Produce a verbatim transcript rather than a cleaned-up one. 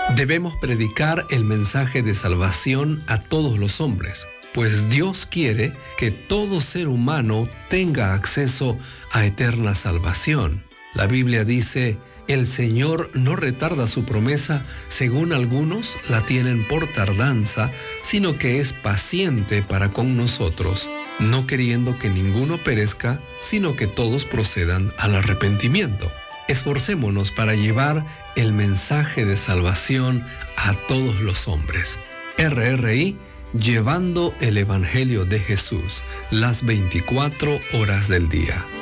Debemos predicar el mensaje de salvación a todos los hombres, pues Dios quiere que todo ser humano tenga acceso a eterna salvación. La Biblia dice: el Señor no retarda su promesa, según algunos la tienen por tardanza, sino que es paciente para con nosotros, no queriendo que ninguno perezca, sino que todos procedan al arrepentimiento. Esforcémonos para llevar el mensaje de salvación a todos los hombres. R R I, llevando el Evangelio de Jesús las veinticuatro horas del día.